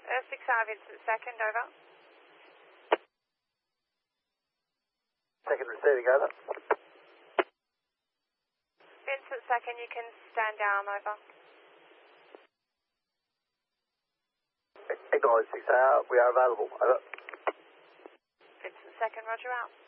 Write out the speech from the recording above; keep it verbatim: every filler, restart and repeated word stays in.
Uh, six five, Vincent second, over. Second receiving, over. Vincent second, you can stand down, over. Acknowledge six hour, we are available, over. Vincent second, roger out.